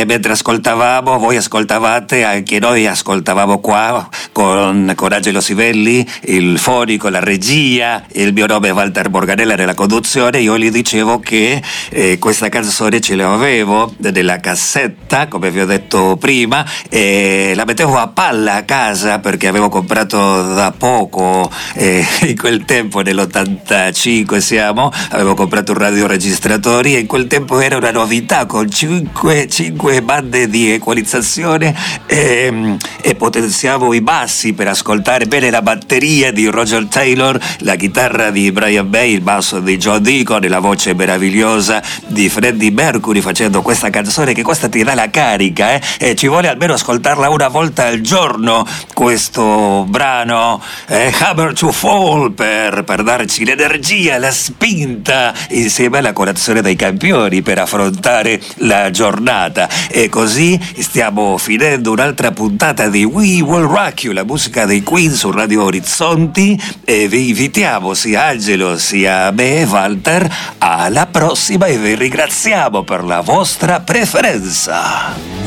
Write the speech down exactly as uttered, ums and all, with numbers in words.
e mentre ascoltavamo, voi ascoltavate, anche noi ascoltavamo qua con, con Angelo Sivelli, il fonico, la regia, il mio nome è Walter Morganella nella conduzione. Io gli dicevo che eh, questa canzone ce l'avevo nella cassetta, come vi ho detto prima, e la mettevo a palla a casa perché avevo comprato da poco, eh, in quel tempo, nell'ottantacinque siamo, avevo comprato un radioregistratore e in quel tempo era una novità con cinque, cinque bande di equalizzazione e, e potenziavo i bassi per ascoltare bene la batteria di Roger Taylor, la chitarra di Brian May, il basso di John Deacon e la voce meravigliosa di Freddie Mercury facendo questa canzone che questa ti dà la carica, eh? E ci vuole almeno ascoltarla una volta al giorno questo brano, eh? Hammer to Fall, per, per darci l'energia, la spinta insieme alla colazione dei campioni per affrontare la giornata. E così stiamo finendo un'altra puntata di We Will Rock You, la musica dei Queen su Radio Orizzonti, e vi invitiamo sia Angelo sia me e Walter alla prossima e vi ringraziamo per la vostra preferenza.